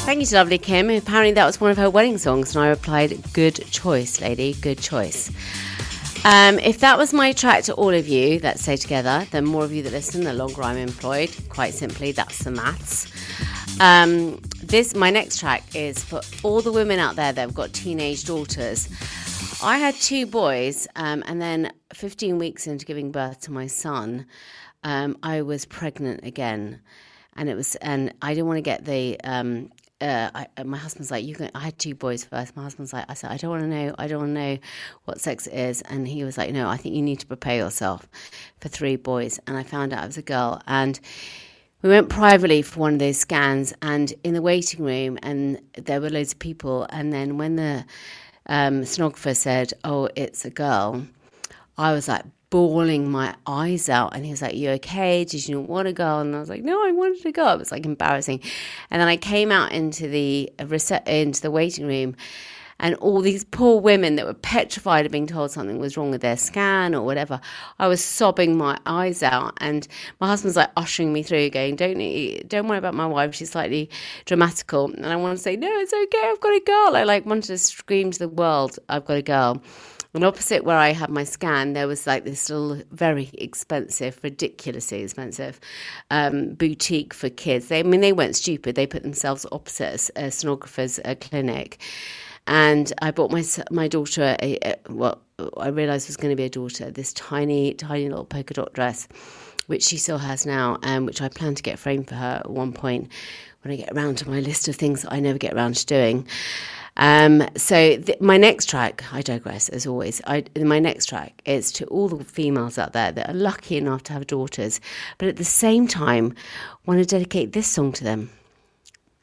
Thank you to lovely Kim. Apparently that was one of her wedding songs, and I replied, good choice, lady, good choice. If that was my track to all of you that stay together, the more of you that listen, the longer I'm employed. Quite simply, that's the maths. My next track is for all the women out there that have got teenage daughters. I had 2 boys, and then 15 weeks into giving birth to my son, I was pregnant again, and I didn't want to get the. My husband's like, I had 2 boys first. My husband's like, I said, I don't want to know what sex it is. And he was like, no, I think you need to prepare yourself for 3 boys. And I found out I was a girl. And we went privately for one of those scans, and in the waiting room, and there were loads of people. And then when the sonographer said, oh, it's a girl, I was like, bawling my eyes out, and he was like, you okay? Did you not want a girl? And I was like, no, I wanted a girl. It was like embarrassing. And then I came out into the waiting room, and all these poor women that were petrified of being told something was wrong with their scan or whatever, I was sobbing my eyes out, and my husband's like ushering me through, going, don't worry about my wife, she's slightly dramatical. And I want to say, no, it's okay, I've got a girl. I wanted to scream to the world, I've got a girl. And opposite where I had my scan, there was like this little very expensive, ridiculously expensive boutique for kids. They weren't stupid. They put themselves opposite a sonographer's clinic. And I bought my daughter what I realised was going to be a daughter, this tiny, tiny little polka dot dress, which she still has now, and which I plan to get framed for her at one point when I get around to my list of things that I never get around to doing. My next track, I digress as always, my next track is to all the females out there that are lucky enough to have daughters, but at the same time want to dedicate this song to them.